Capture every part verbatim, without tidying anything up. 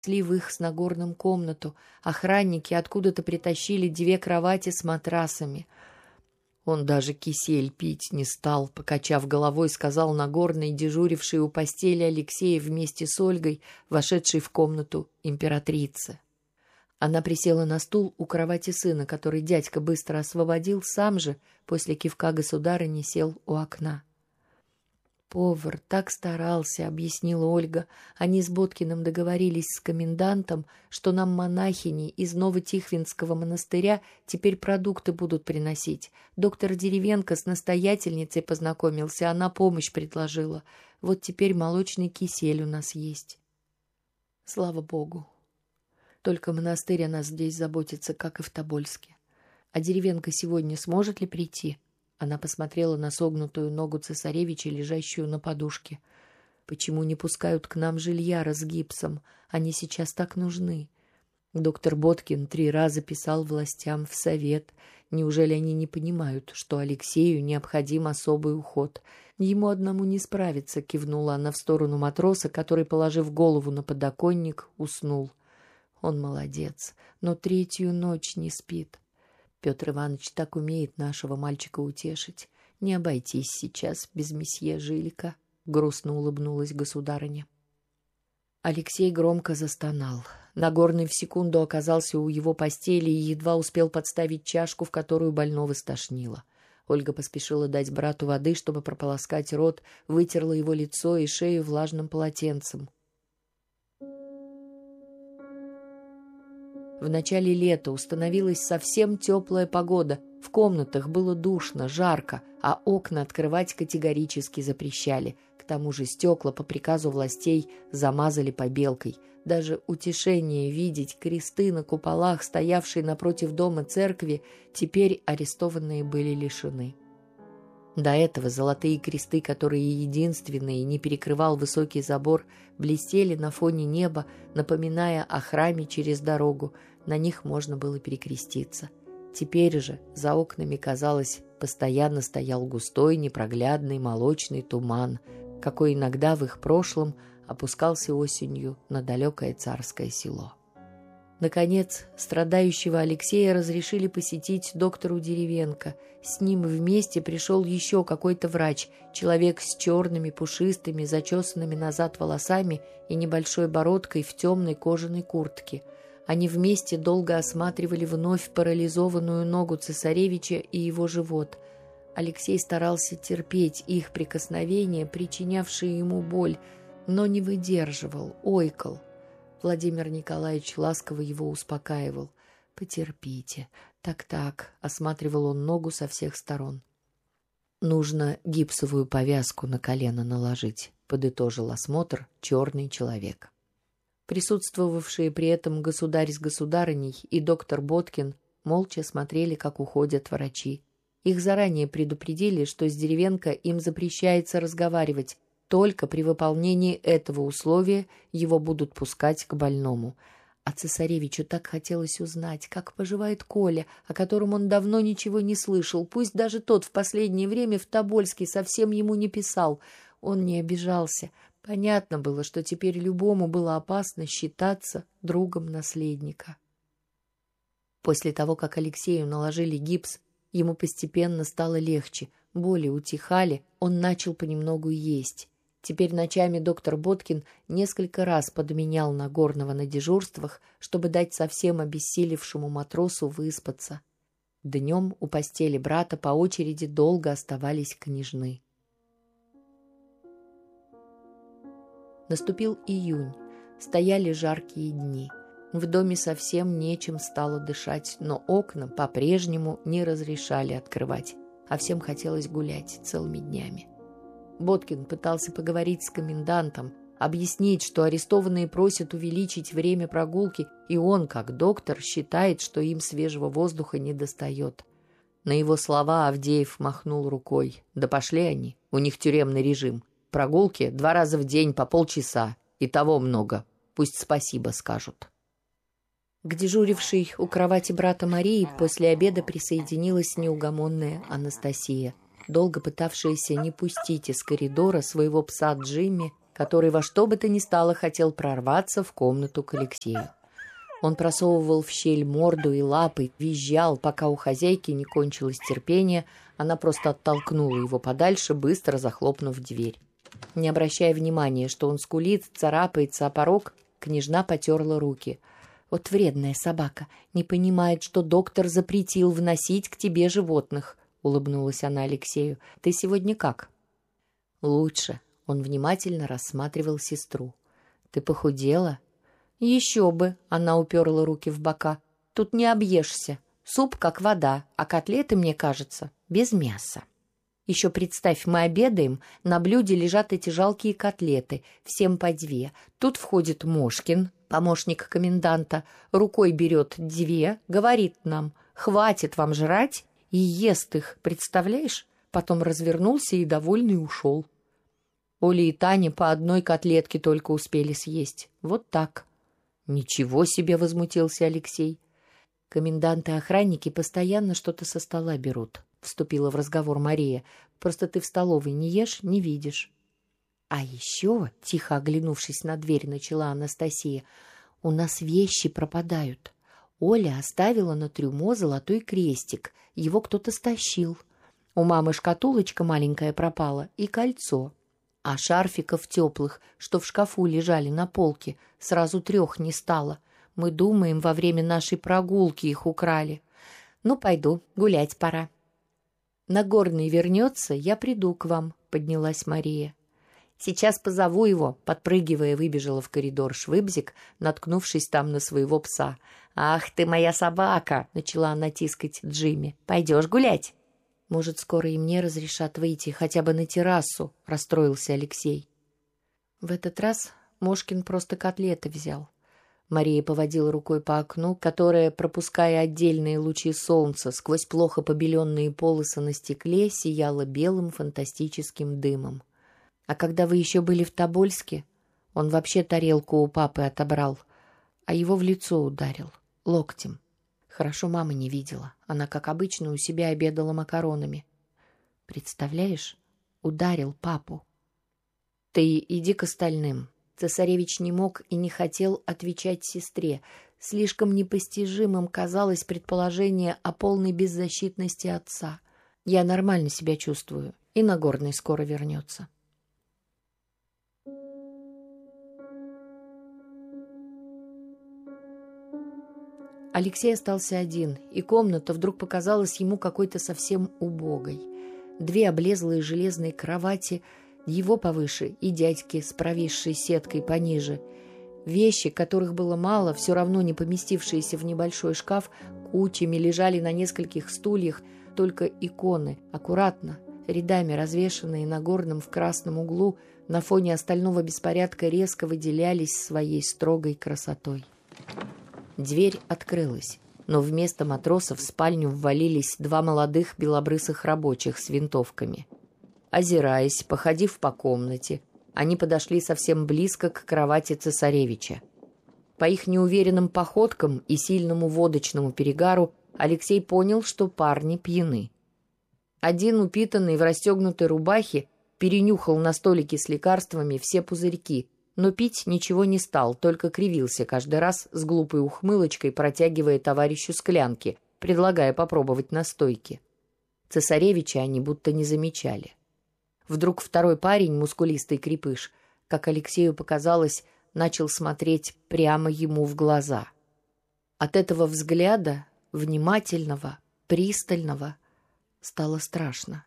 Сли в их с Нагорным комнату. Охранники откуда-то притащили две кровати с матрасами. Он даже кисель пить не стал, покачав головой, сказал Нагорный, дежуривший у постели Алексея вместе с Ольгой, вошедшей в комнату императрицы. Она присела на стул у кровати сына, который дядька быстро освободил, сам же после кивка государыни сел у окна. «Повар так старался», — объяснила Ольга. «Они с Боткиным договорились с комендантом, что нам монахини из Новотихвинского монастыря теперь продукты будут приносить. Доктор Деревенко с настоятельницей познакомился, она помощь предложила. Вот теперь молочный кисель у нас есть». Слава Богу. Только монастырь о нас здесь заботится, как и в Тобольске. А Деревенко сегодня сможет ли прийти? Она посмотрела на согнутую ногу цесаревича, лежащую на подушке. «Почему не пускают к нам жильяра с гипсом? Они сейчас так нужны». Доктор Боткин три раза писал властям в совет. Неужели они не понимают, что Алексею необходим особый уход? Ему одному не справиться, кивнула она в сторону матроса, который, положив голову на подоконник, уснул. Он молодец, но третью ночь не спит. Петр Иванович так умеет нашего мальчика утешить. Не обойтись сейчас без месье Жилика, — грустно улыбнулась государыня. Алексей громко застонал. Нагорный в секунду оказался у его постели и едва успел подставить чашку, в которую больного стошнило. Ольга поспешила дать брату воды, чтобы прополоскать рот, вытерла его лицо и шею влажным полотенцем. В начале лета установилась совсем теплая погода. В комнатах было душно, жарко, а окна открывать категорически запрещали. К тому же стекла по приказу властей замазали побелкой. Даже утешение видеть кресты на куполах, стоявшие напротив дома церкви, теперь арестованные были лишены. До этого золотые кресты, которые единственные не перекрывал высокий забор, блестели на фоне неба, напоминая о храме через дорогу. На них можно было перекреститься. Теперь же за окнами, казалось, постоянно стоял густой, непроглядный молочный туман, какой иногда в их прошлом опускался осенью на далекое царское село. Наконец, страдающего Алексея разрешили посетить доктору Деревенко. С ним вместе пришел еще какой-то врач, человек с черными, пушистыми, зачесанными назад волосами и небольшой бородкой в темной кожаной куртке. Они вместе долго осматривали вновь парализованную ногу цесаревича и его живот. Алексей старался терпеть их прикосновения, причинявшие ему боль, но не выдерживал, ойкал. Владимир Николаевич ласково его успокаивал. «Потерпите. Так-так», — осматривал он ногу со всех сторон. «Нужно гипсовую повязку на колено наложить», — подытожил осмотр черный человек. Присутствовавшие при этом государь с государыней и доктор Боткин молча смотрели, как уходят врачи. Их заранее предупредили, что с Деревенко им запрещается разговаривать. Только при выполнении этого условия его будут пускать к больному. А цесаревичу так хотелось узнать, как поживает Коля, о котором он давно ничего не слышал. Пусть даже тот в последнее время в Тобольске совсем ему не писал. Он не обижался. Понятно было, что теперь любому было опасно считаться другом наследника. После того, как Алексею наложили гипс, ему постепенно стало легче. Боли утихали, он начал понемногу есть. Теперь ночами доктор Боткин несколько раз подменял Нагорного на дежурствах, чтобы дать совсем обессилевшему матросу выспаться. Днем у постели брата по очереди долго оставались княжны. Наступил июнь. Стояли жаркие дни. В доме совсем нечем стало дышать, но окна по-прежнему не разрешали открывать, а всем хотелось гулять целыми днями. Боткин пытался поговорить с комендантом, объяснить, что арестованные просят увеличить время прогулки, и он, как доктор, считает, что им свежего воздуха недостает. На его слова Авдеев махнул рукой. Да пошли они, у них тюремный режим. Прогулки два раза в день по полчаса, и того много. Пусть спасибо скажут. К дежурившей у кровати брата Марии после обеда присоединилась неугомонная Анастасия, долго пытавшаяся не пустить из коридора своего пса Джимми который во что бы то ни стало хотел прорваться в комнату к Алексею. Он просовывал в щель морду и лапы, визжал, пока у хозяйки не кончилось терпение, она просто оттолкнула его подальше, быстро захлопнув дверь. Не обращая внимания, что он скулит, царапается о порог, княжна потерла руки. «Вот вредная собака, не понимает, что доктор запретил вносить к тебе животных», — улыбнулась она Алексею. «Ты сегодня как?» «Лучше». Он внимательно рассматривал сестру. «Ты похудела?» «Еще бы!» — она уперла руки в бока. «Тут не объешься. Суп как вода, а котлеты, мне кажется, без мяса. Еще представь, мы обедаем, на блюде лежат эти жалкие котлеты, всем по две. Тут входит Мошкин, помощник коменданта, рукой берет две, говорит нам: хватит вам жрать, и ест их, представляешь?» Потом развернулся и довольный ушел. Оля и Таня по одной котлетке только успели съесть. Вот так. «Ничего себе!» — возмутился Алексей. «Коменданты и охранники постоянно что-то со стола берут», — вступила в разговор Мария. «Просто ты в столовой не ешь, не видишь». «А еще», — тихо оглянувшись на дверь, начала Анастасия, — «у нас вещи пропадают. Оля оставила на трюмо золотой крестик, его кто-то стащил. У мамы шкатулочка маленькая пропала и кольцо. А шарфиков теплых, что в шкафу лежали на полке, сразу трех не стало. Мы думаем, во время нашей прогулки их украли. Ну, пойду, гулять пора». «Нагорный вернется, я приду к вам», — поднялась Мария. «Сейчас позову его», — подпрыгивая, выбежала в коридор Швыбзик, наткнувшись там на своего пса. «Ах ты моя собака!» — начала она тискать Джимми. «Пойдешь гулять?» «Может, скоро и мне разрешат выйти хотя бы на террасу», — расстроился Алексей. В этот раз Мошкин просто котлеты взял. Мария поводила рукой по окну, которое, пропуская отдельные лучи солнца сквозь плохо побеленные полосы на стекле, сияло белым фантастическим дымом. «А когда вы еще были в Тобольске, он вообще тарелку у папы отобрал, а его в лицо ударил, локтем. Хорошо мама не видела. Она, как обычно, у себя обедала макаронами. Представляешь, ударил папу». «Ты иди к остальным». Цесаревич не мог и не хотел отвечать сестре. Слишком непостижимым казалось предположение о полной беззащитности отца. «Я нормально себя чувствую, и Нагорный скоро вернется». Алексей остался один, и комната вдруг показалась ему какой-то совсем убогой. Две облезлые железные кровати, его повыше и дядьки с провисшей сеткой пониже. Вещи, которых было мало, все равно не поместившиеся в небольшой шкаф, кучами лежали на нескольких стульях, только иконы, аккуратно, рядами развешанные на горном в красном углу, на фоне остального беспорядка резко выделялись своей строгой красотой. Дверь открылась, но вместо матросов в спальню ввалились два молодых белобрысых рабочих с винтовками. Озираясь, походив по комнате, они подошли совсем близко к кровати цесаревича. По их неуверенным походкам и сильному водочному перегару Алексей понял, что парни пьяны. Один, упитанный в расстегнутой рубахе, перенюхал на столике с лекарствами все пузырьки, но пить ничего не стал, только кривился каждый раз с глупой ухмылочкой, протягивая товарищу склянки, предлагая попробовать настойки. Цесаревича они будто не замечали. Вдруг второй парень, мускулистый крепыш, как Алексею показалось, начал смотреть прямо ему в глаза. От этого взгляда, внимательного, пристального, стало страшно.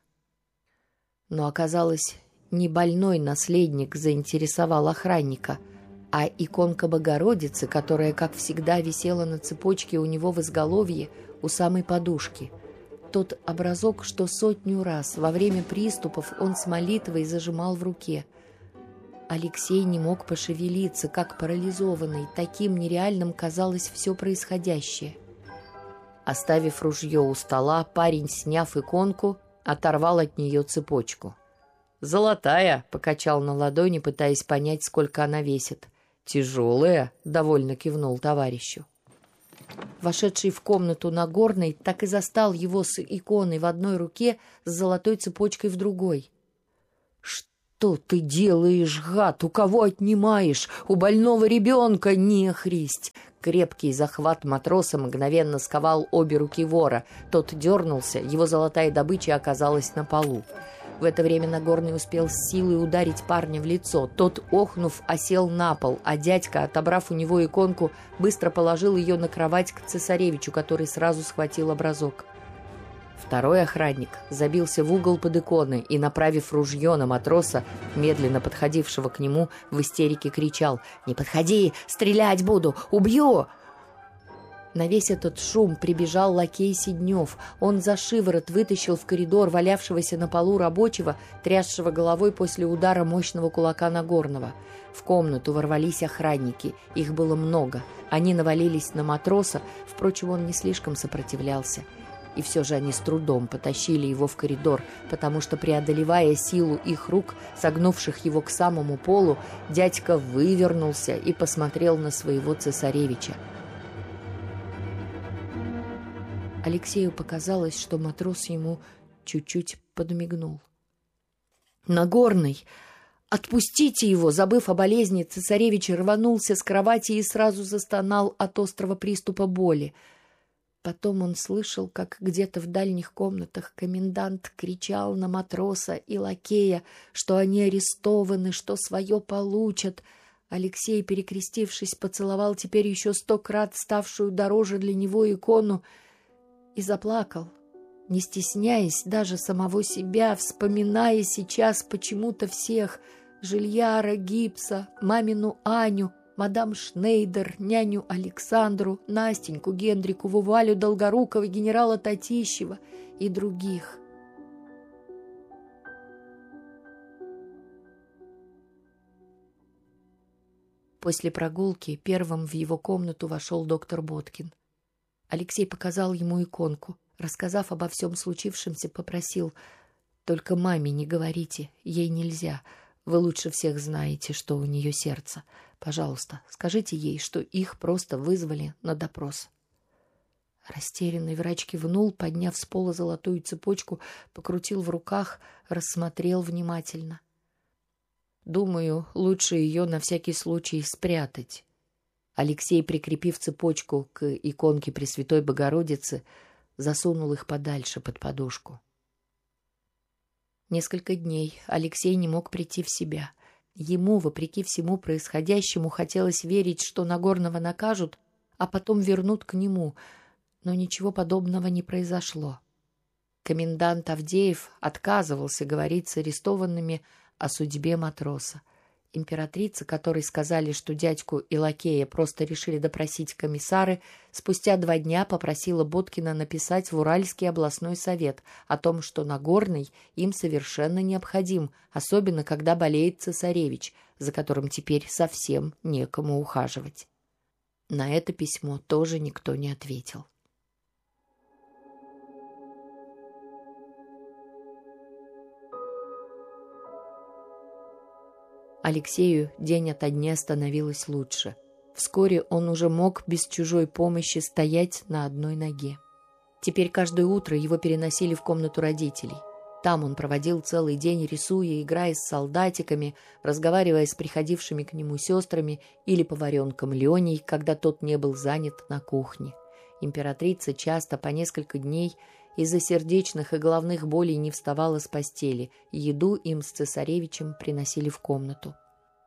Но оказалось, не больной наследник заинтересовал охранника, а иконка Богородицы, которая, как всегда, висела на цепочке у него в изголовье у самой подушки. Тот образок, что сотню раз во время приступов он с молитвой зажимал в руке. Алексей не мог пошевелиться, как парализованный, таким нереальным казалось все происходящее. Оставив ружье у стола, парень, сняв иконку, оторвал от нее цепочку. «Золотая», — покачал на ладони, пытаясь понять, сколько она весит. «Тяжелая», — довольно кивнул товарищу. Вошедший в комнату Нагорный так и застал его с иконой в одной руке, с золотой цепочкой в другой. «Что «Что ты делаешь, гад? У кого отнимаешь? У больного ребенка нехристь!» Крепкий захват матроса мгновенно сковал обе руки вора. Тот дернулся, его золотая добыча оказалась на полу. В это время Нагорный успел с силой ударить парня в лицо. Тот, охнув, осел на пол, а дядька, отобрав у него иконку, быстро положил ее на кровать к цесаревичу, который сразу схватил образок. Второй охранник забился в угол под иконой и, направив ружье на матроса, медленно подходившего к нему, в истерике кричал: «Не подходи! Стрелять буду! Убью!» На весь этот шум прибежал лакей Сиднев. Он за шиворот вытащил в коридор валявшегося на полу рабочего, трясшего головой после удара мощного кулака Нагорного. В комнату ворвались охранники. Их было много. Они навалились на матроса, впрочем, он не слишком сопротивлялся. И все же они с трудом потащили его в коридор, потому что, преодолевая силу их рук, согнувших его к самому полу, дядька вывернулся и посмотрел на своего цесаревича. Алексею показалось, что матрос ему чуть-чуть подмигнул. «Нагорный! Отпустите его!» Забыв о болезни, цесаревич рванулся с кровати и сразу застонал от острого приступа боли. Потом он слышал, как где-то в дальних комнатах комендант кричал на матроса и лакея, что они арестованы, что свое получат. Алексей, перекрестившись, поцеловал теперь еще сто крат ставшую дороже для него икону и заплакал, не стесняясь даже самого себя, вспоминая сейчас почему-то всех — Жильяра, Гипса, мамину Аню, мадам Шнейдер, няню Александру, Настеньку Гендрикову, Валю Долгорукова, генерала Татищева и других. После прогулки первым в его комнату вошел доктор Боткин. Алексей показал ему иконку. Рассказав обо всем случившемся, попросил: «Только маме не говорите, ей нельзя. Вы лучше всех знаете, что у нее сердце. Пожалуйста, скажите ей, что их просто вызвали на допрос». Растерянный врач кивнул, подняв с пола золотую цепочку, покрутил в руках, рассмотрел внимательно. «Думаю, лучше ее на всякий случай спрятать». Алексей, прикрепив цепочку к иконке Пресвятой Богородицы, засунул их подальше под подушку. Несколько дней Алексей не мог прийти в себя. Ему, вопреки всему происходящему, хотелось верить, что Нагорного накажут, а потом вернут к нему, но ничего подобного не произошло. Комендант Авдеев отказывался говорить с арестованными о судьбе матроса. Императрица, которой сказали, что дядьку и лакея просто решили допросить комиссары, спустя два дня попросила Боткина написать в Уральский областной совет о том, что Нагорный им совершенно необходим, особенно когда болеет цесаревич, за которым теперь совсем некому ухаживать. На это письмо тоже никто не ответил. Алексею день ото дня становилось лучше. Вскоре он уже мог без чужой помощи стоять на одной ноге. Теперь каждое утро его переносили в комнату родителей. Там он проводил целый день, рисуя, играя с солдатиками, разговаривая с приходившими к нему сестрами или поваренком Леней, когда тот не был занят на кухне. Императрица часто по несколько дней из-за сердечных и головных болей не вставала с постели, и еду им с цесаревичем приносили в комнату.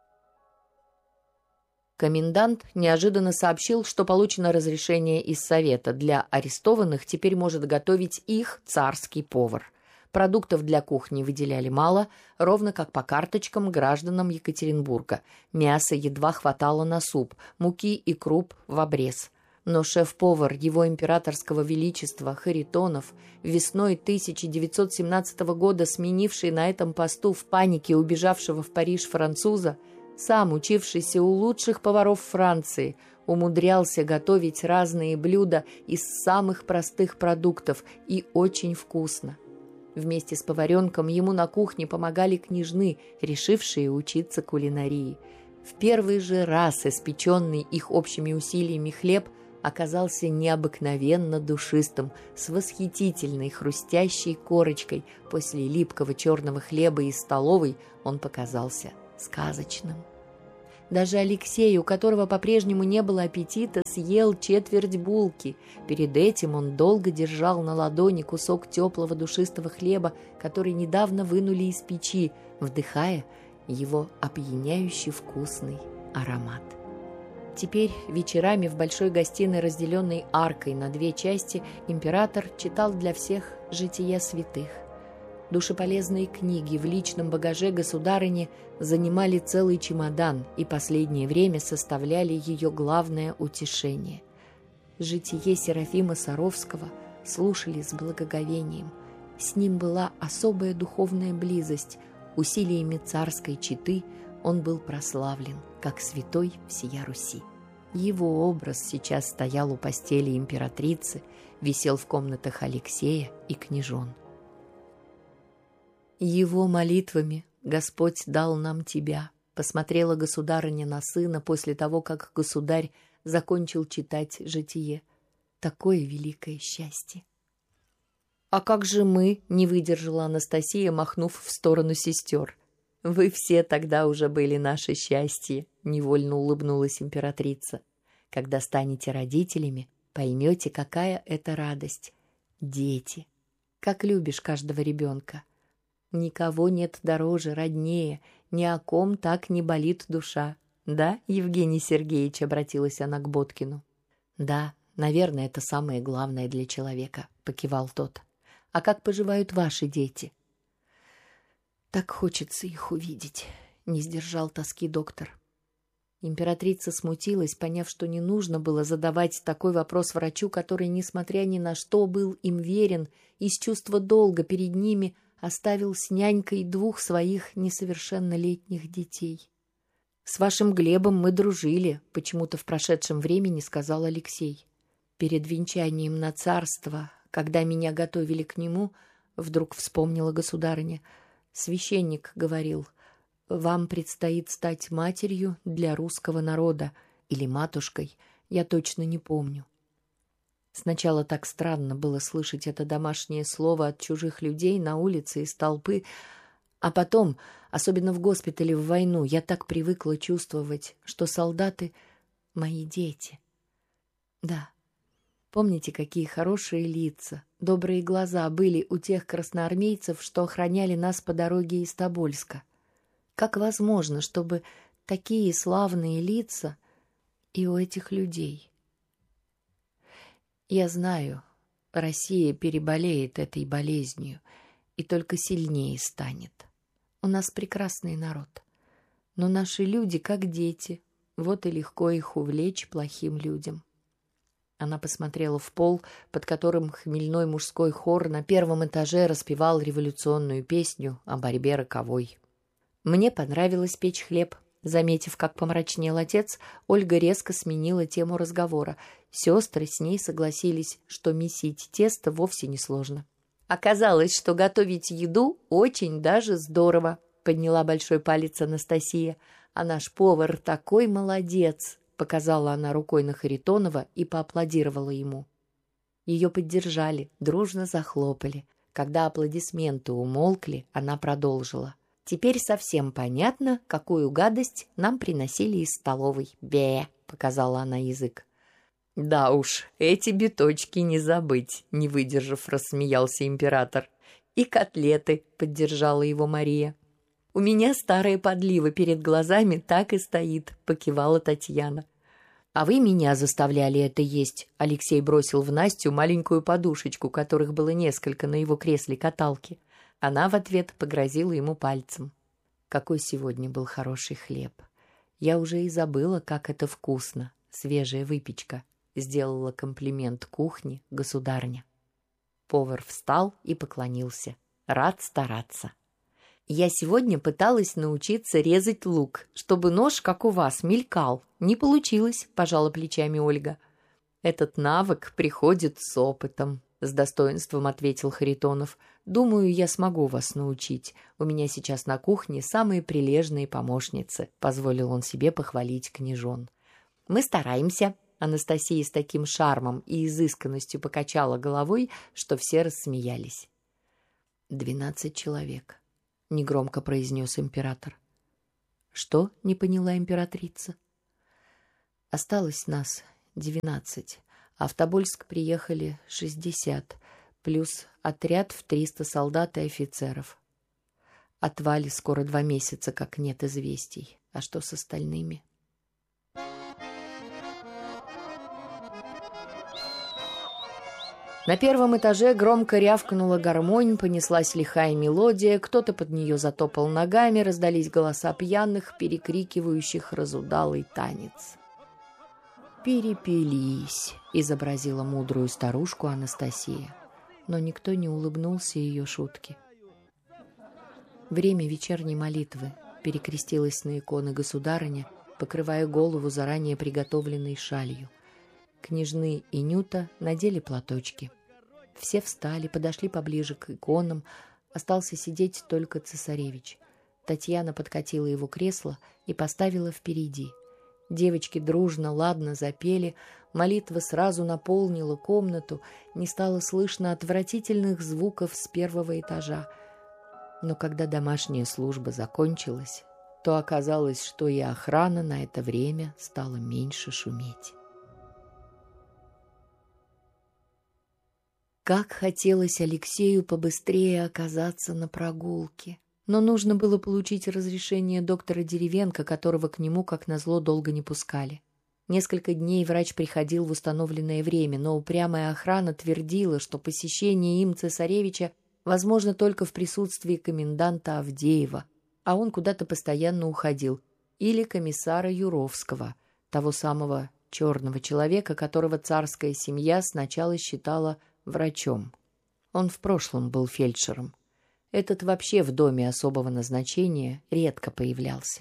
Комендант неожиданно сообщил, что получено разрешение из совета. Для арестованных теперь может готовить их царский повар. Продуктов для кухни выделяли мало, ровно как по карточкам гражданам Екатеринбурга. Мяса едва хватало на суп, муки и круп в обрез. Но шеф-повар его императорского величества Харитонов, весной тысяча девятьсот семнадцатого года сменивший на этом посту в панике убежавшего в Париж француза, сам учившийся у лучших поваров Франции, умудрялся готовить разные блюда из самых простых продуктов и очень вкусно. Вместе с поваренком ему на кухне помогали княжны, решившие учиться кулинарии. В первый же раз испеченный их общими усилиями хлеб оказался необыкновенно душистым, с восхитительной хрустящей корочкой. После липкого черного хлеба из столовой он показался сказочным. Даже Алексей, у которого по-прежнему не было аппетита, съел четверть булки. Перед этим он долго держал на ладони кусок теплого душистого хлеба, который недавно вынули из печи, вдыхая его опьяняющий вкусный аромат. Теперь вечерами в большой гостиной, разделенной аркой на две части, император читал для всех «Жития святых». Душеполезные книги в личном багаже государыни занимали целый чемодан и последнее время составляли ее главное утешение. Житие Серафима Саровского слушали с благоговением. С ним была особая духовная близость. Усилиями царской четы он был прославлен, как святой всея Руси. Его образ сейчас стоял у постели императрицы, висел в комнатах Алексея и княжон. «Его молитвами Господь дал нам тебя», — посмотрела государыня на сына после того, как государь закончил читать житие. «Такое великое счастье!» «А как же мы?» — не выдержала Анастасия, махнув в сторону сестер. «Вы все тогда уже были наше счастье», — невольно улыбнулась императрица. «Когда станете родителями, поймете, какая это радость. Дети. Как любишь каждого ребенка. Никого нет дороже, роднее, ни о ком так не болит душа. Да, Евгений Сергеевич?» — обратилась она к Боткину. «Да, наверное, это самое главное для человека», — покивал тот. «А как поживают ваши дети?» «Так хочется их увидеть», — не сдержал тоски доктор. Императрица смутилась, поняв, что не нужно было задавать такой вопрос врачу, который, несмотря ни на что, был им верен, из чувства долга перед ними оставил с нянькой двух своих несовершеннолетних детей. «С вашим Глебом мы дружили», — почему-то в прошедшем времени сказал Алексей. «Перед венчанием на царство, когда меня готовили к нему, вдруг вспомнила государыня, священник говорил: вам предстоит стать матерью для русского народа или матушкой, я точно не помню». Сначала так странно было слышать это домашнее слово от чужих людей на улице из толпы, а потом, особенно в госпитале в войну, я так привыкла чувствовать, что солдаты — мои дети. Да, помните, какие хорошие лица, добрые глаза были у тех красноармейцев, что охраняли нас по дороге из Тобольска? Как возможно, чтобы такие славные лица и у этих людей? Я знаю, Россия переболеет этой болезнью и только сильнее станет. У нас прекрасный народ, но наши люди как дети, вот и легко их увлечь плохим людям. Она посмотрела в пол, под которым хмельной мужской хор на первом этаже распевал революционную песню о борьбе роковой. Мне понравилось печь хлеб. Заметив, как помрачнел отец, Ольга резко сменила тему разговора. Сестры с ней согласились, что месить тесто вовсе не сложно. «Оказалось, что готовить еду очень даже здорово», — подняла большой палец Анастасия. «А наш повар такой молодец», — показала она рукой на Харитонова и поаплодировала ему. Ее поддержали, дружно захлопали. Когда аплодисменты умолкли, она продолжила. «Теперь совсем понятно, какую гадость нам приносили из столовой. Бе!» — показала она язык. «Да уж, эти биточки не забыть», — не выдержав, рассмеялся император. «И котлеты», — поддержала его Мария. «У меня старая подлива перед глазами так и стоит», — покивала Татьяна. «А вы меня заставляли это есть», — Алексей бросил в Настю маленькую подушечку, которых было несколько на его кресле-каталке. Она в ответ погрозила ему пальцем. Какой сегодня был хороший хлеб. Я уже и забыла, как это вкусно. Свежая выпечка. Сделала комплимент кухне государыня. Повар встал и поклонился. Рад стараться. Я сегодня пыталась научиться резать лук, чтобы нож, как у вас, мелькал. Не получилось, пожала плечами Ольга. Этот навык приходит с опытом, с достоинством ответил Харитонов. «Думаю, я смогу вас научить. У меня сейчас на кухне самые прилежные помощницы», — позволил он себе похвалить княжон. «Мы стараемся», Анастасия с таким шармом и изысканностью покачала головой, что все рассмеялись. «Двенадцать человек», — негромко произнес император. «Что?» — не поняла императрица. «Осталось нас двенадцать, а в Тобольск приехали шестьдесят, плюс отряд в триста солдат и офицеров. От Вали скоро два месяца, как нет известий. А что с остальными?» На первом этаже громко рявкнула гармонь, понеслась лихая мелодия, кто-то под нее затопал ногами, раздались голоса пьяных, перекрикивающих разудалый танец. «Перепились», — изобразила мудрую старушку Анастасия, но никто не улыбнулся ее шутке. Время вечерней молитвы, перекрестилась на иконы государыня, покрывая голову заранее приготовленной шалью. Княжны и Нюта надели платочки. Все встали, подошли поближе к иконам. Остался сидеть только цесаревич. Татьяна подкатила его кресло и поставила впереди. Девочки дружно, ладно запели. Молитва сразу наполнила комнату. Не стало слышно отвратительных звуков с первого этажа. Но когда домашняя служба закончилась, то оказалось, что и охрана на это время стала меньше шуметь. Как хотелось Алексею побыстрее оказаться на прогулке. Но нужно было получить разрешение доктора Деревенко, которого к нему, как назло, долго не пускали. Несколько дней врач приходил в установленное время, но упрямая охрана твердила, что посещение им цесаревича возможно только в присутствии коменданта Авдеева, а он куда-то постоянно уходил, или комиссара Юровского, того самого черного человека, которого царская семья сначала считала врачом. Он в прошлом был фельдшером. Этот вообще в доме особого назначения редко появлялся.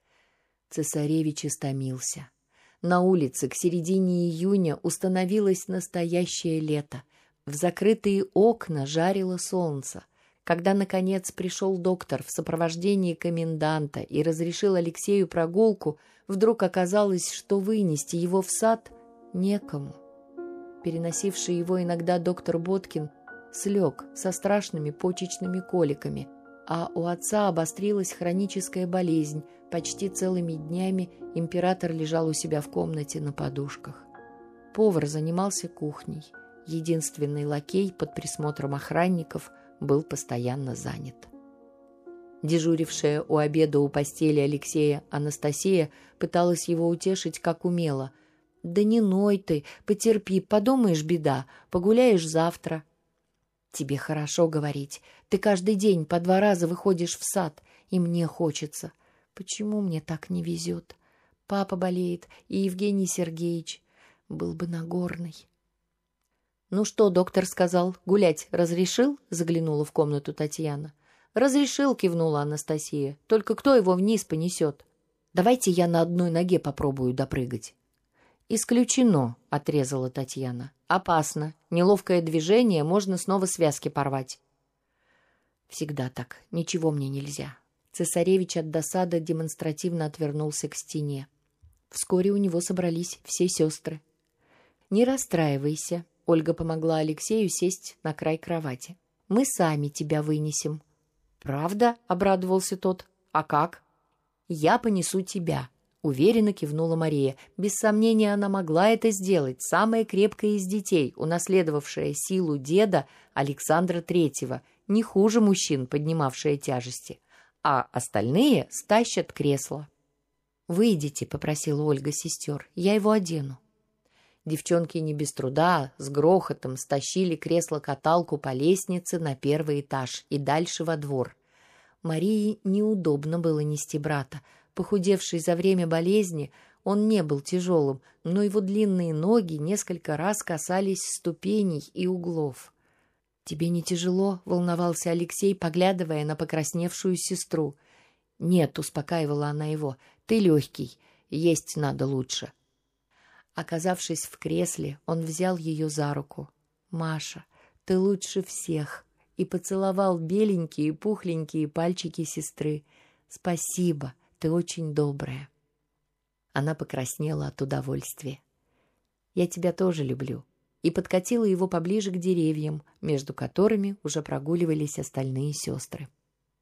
Цесаревич истомился. На улице к середине июня установилось настоящее лето. В закрытые окна жарило солнце. Когда, наконец, пришел доктор в сопровождении коменданта и разрешил Алексею прогулку, вдруг оказалось, что вынести его в сад некому. Переносивший его иногда доктор Боткин слег со страшными почечными коликами, а у отца обострилась хроническая болезнь. Почти целыми днями император лежал у себя в комнате на подушках. Повар занимался кухней. Единственный лакей под присмотром охранников был постоянно занят. Дежурившая у обеда у постели Алексея Анастасия пыталась его утешить, как умела. «Да не ной ты, потерпи, подумаешь, беда, погуляешь завтра». «Тебе хорошо говорить. Ты каждый день по два раза выходишь в сад, и мне хочется. Почему мне так не везет? Папа болеет, и Евгений Сергеевич. Был бы Нагорный». «Ну что, доктор сказал, гулять разрешил?» — заглянула в комнату Татьяна. «Разрешил», — кивнула Анастасия. «Только кто его вниз понесет? Давайте я на одной ноге попробую допрыгать». «Исключено», — отрезала Татьяна. «Опасно. Неловкое движение, можно снова связки порвать». «Всегда так. Ничего мне нельзя». Цесаревич от досады демонстративно отвернулся к стене. Вскоре у него собрались все сестры. «Не расстраивайся», — Ольга помогла Алексею сесть на край кровати. «Мы сами тебя вынесем». «Правда?» — обрадовался тот. «А как?» «Я понесу тебя», — уверенно кивнула Мария. Без сомнения, она могла это сделать. Самая крепкая из детей, унаследовавшая силу деда Александра Третьего, не хуже мужчин, поднимавшая тяжести. А остальные стащат кресло. «Выйдите», — попросила Ольга сестер, — «я его одену». Девчонки не без труда, с грохотом стащили кресло-каталку по лестнице на первый этаж и дальше во двор. Марии неудобно было нести брата. Похудевший за время болезни, он не был тяжелым, но его длинные ноги несколько раз касались ступеней и углов. «Тебе не тяжело?» — волновался Алексей, поглядывая на покрасневшую сестру. «Нет», — успокаивала она его, — «ты легкий, есть надо лучше». Оказавшись в кресле, он взял ее за руку. «Маша, ты лучше всех!» и поцеловал беленькие пухленькие пальчики сестры. «Спасибо, ты очень добрая». Она покраснела от удовольствия. «Я тебя тоже люблю», и подкатила его поближе к деревьям, между которыми уже прогуливались остальные сестры.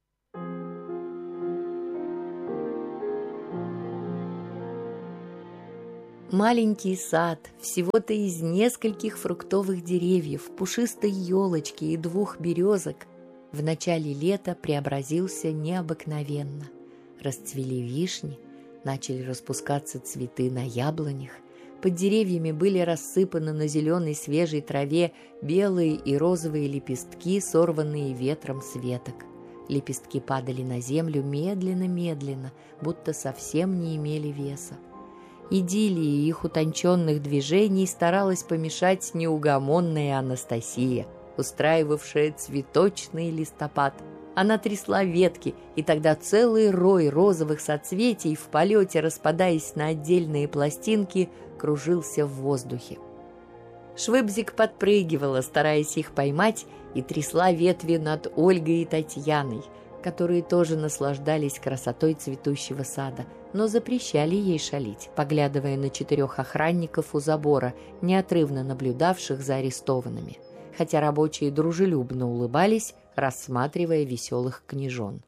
Маленький сад, всего-то из нескольких фруктовых деревьев, пушистой елочки и двух березок, в начале лета преобразился необыкновенно. Расцвели вишни, начали распускаться цветы на яблонях, под деревьями были рассыпаны на зеленой свежей траве белые и розовые лепестки, сорванные ветром с веток. Лепестки падали на землю медленно-медленно, будто совсем не имели веса. Идиллии их утонченных движений старалась помешать неугомонная Анастасия, устраивавшая цветочный листопад. Она трясла ветки, и тогда целый рой розовых соцветий, в полете распадаясь на отдельные пластинки, кружился в воздухе. Швыбзик подпрыгивала, стараясь их поймать, и трясла ветви над Ольгой и Татьяной, которые тоже наслаждались красотой цветущего сада, но запрещали ей шалить, поглядывая на четырех охранников у забора, неотрывно наблюдавших за арестованными, хотя рабочие дружелюбно улыбались, рассматривая веселых княжон.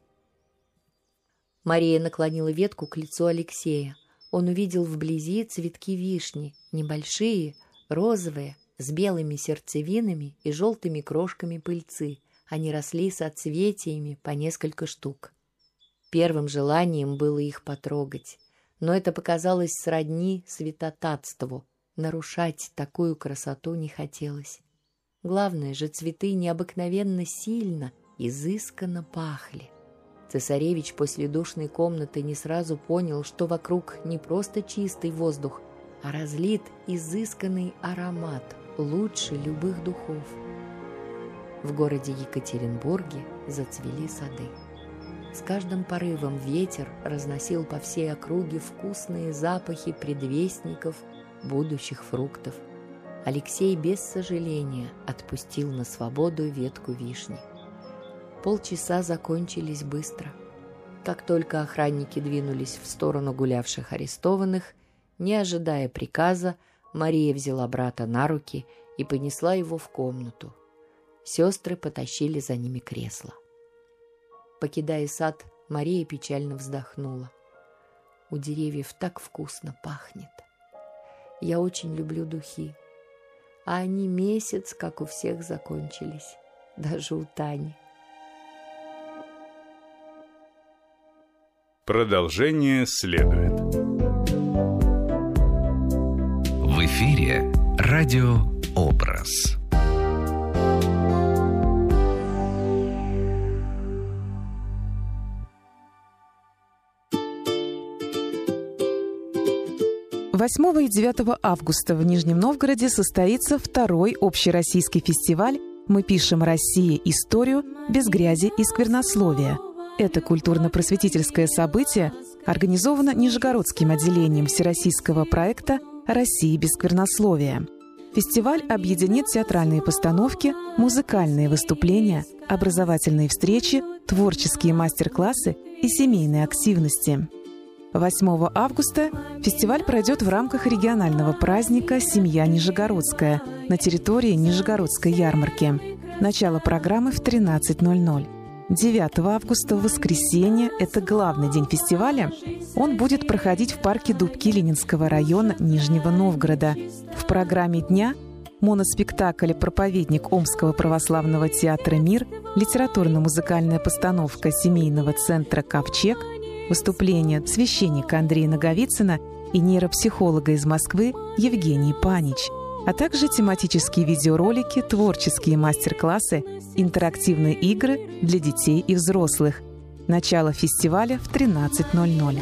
Мария наклонила ветку к лицу Алексея. Он увидел вблизи цветки вишни, небольшие, розовые, с белыми сердцевинами и желтыми крошками пыльцы. Они росли соцветиями по несколько штук. Первым желанием было их потрогать, но это показалось сродни святотатству. Нарушать такую красоту не хотелось. Главное же, цветы необыкновенно сильно, изысканно пахли. Цесаревич после душной комнаты не сразу понял, что вокруг не просто чистый воздух, а разлит изысканный аромат, лучше любых духов. В городе Екатеринбурге зацвели сады. С каждым порывом ветер разносил по всей округе вкусные запахи предвестников будущих фруктов. Алексей без сожаления отпустил на свободу ветку вишни. Полчаса закончились быстро. Как только охранники двинулись в сторону гулявших арестованных, не ожидая приказа, Мария взяла брата на руки и понесла его в комнату. Сестры потащили за ними кресло. Покидая сад, Мария печально вздохнула. У деревьев так вкусно пахнет. Я очень люблю духи. А они месяц, как у всех, закончились. Даже у Тани. Продолжение следует. В эфире радио «Образ». восьмого и девятого августа в Нижнем Новгороде состоится второй общероссийский фестиваль «Мы пишем России историю без грязи и сквернословия». Это культурно-просветительское событие организовано Нижегородским отделением всероссийского проекта «России без сквернословия». Фестиваль объединит театральные постановки, музыкальные выступления, образовательные встречи, творческие мастер-классы и семейные активности. восьмого августа фестиваль пройдет в рамках регионального праздника «Семья Нижегородская» на территории Нижегородской ярмарки. Начало программы в тринадцать ноль ноль. девятого августа, в воскресенье, это главный день фестиваля, он будет проходить в парке Дубки Ленинского района Нижнего Новгорода. В программе дня моноспектакль «Проповедник Омского православного театра «Мир», литературно-музыкальная постановка семейного центра «Ковчег», выступление священника Андрея Наговицына и нейропсихолога из Москвы Евгений Панич, а также тематические видеоролики, творческие мастер-классы, интерактивные игры для детей и взрослых. Начало фестиваля в тринадцать ноль ноль.